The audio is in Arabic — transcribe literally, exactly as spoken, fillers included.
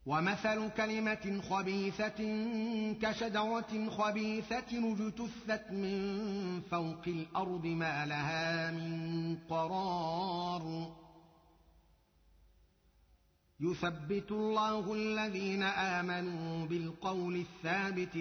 ومثل كلمة خبيثة كشجرة خبيثة اجتثت من فوق الأرض ما لها من قرار يثبت الله الذين آمنوا بالقول الثابت